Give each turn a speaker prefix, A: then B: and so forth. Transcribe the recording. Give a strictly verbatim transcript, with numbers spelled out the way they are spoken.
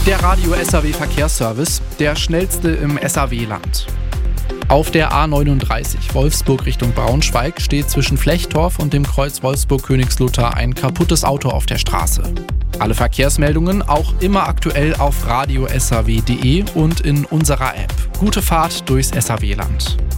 A: Der Radio S A W Verkehrsservice, der schnellste im S A W-Land. Auf der A neununddreißig Wolfsburg Richtung Braunschweig steht zwischen Flechtorf und dem Kreuz Wolfsburg-Königslutter ein kaputtes Auto auf der Straße. Alle Verkehrsmeldungen auch immer aktuell auf radio s a w punkt d e und in unserer App. Gute Fahrt durchs S A W-Land.